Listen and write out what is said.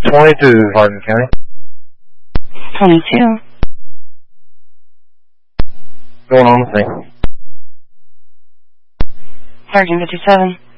22, Hardin County. 22. Going on the thing. Hardin 57.